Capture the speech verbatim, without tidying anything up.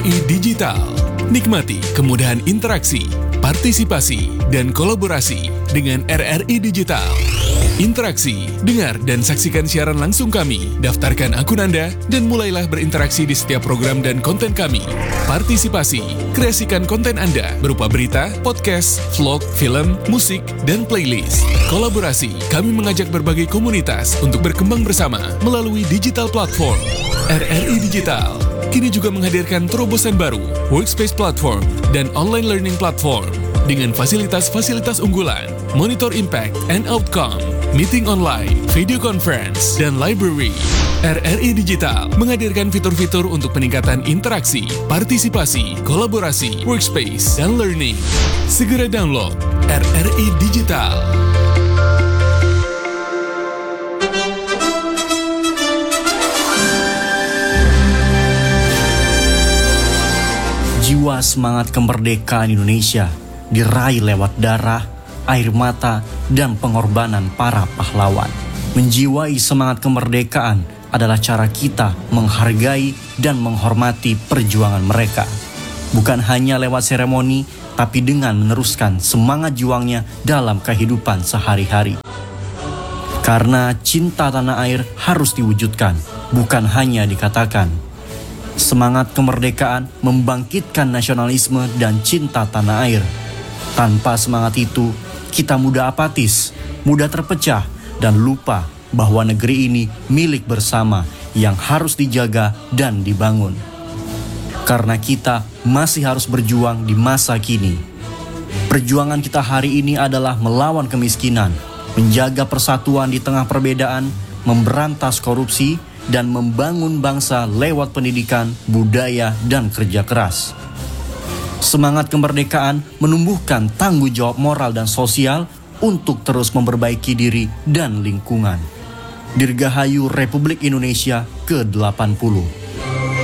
I Digital. Nikmati kemudahan interaksi, partisipasi, dan kolaborasi dengan R R I Digital. Interaksi, dengar dan saksikan siaran langsung kami, daftarkan akun Anda, dan mulailah berinteraksi di setiap program dan konten kami. Partisipasi, kreasikan konten Anda berupa berita, podcast, vlog, film, musik, dan playlist. Kolaborasi, kami mengajak berbagai komunitas untuk berkembang bersama melalui digital platform. R R I Digital kini juga menghadirkan terobosan baru, workspace platform, dan online learning platform dengan fasilitas-fasilitas unggulan, monitor impact and outcome, meeting online, video conference, dan library. R R I Digital menghadirkan fitur-fitur untuk peningkatan interaksi, partisipasi, kolaborasi, workspace, dan learning. Segera download R R I Digital. Jiwa semangat kemerdekaan Indonesia diraih lewat darah, air mata, dan pengorbanan para pahlawan. Menjiwai semangat kemerdekaan adalah cara kita menghargai dan menghormati perjuangan mereka. Bukan hanya lewat seremoni, tapi dengan meneruskan semangat juangnya dalam kehidupan sehari-hari. Karena cinta tanah air harus diwujudkan, bukan hanya dikatakan. Semangat kemerdekaan membangkitkan nasionalisme dan cinta tanah air. Tanpa semangat itu, kita mudah apatis, mudah terpecah, dan lupa bahwa negeri ini milik bersama yang harus dijaga dan dibangun. Karena kita masih harus berjuang di masa kini. Perjuangan kita hari ini adalah melawan kemiskinan, menjaga persatuan di tengah perbedaan, memberantas korupsi, dan membangun bangsa lewat pendidikan, budaya, dan kerja keras. Semangat kemerdekaan menumbuhkan tanggung jawab moral dan sosial untuk terus memperbaiki diri dan lingkungan. Dirgahayu Republik Indonesia ke delapan puluh.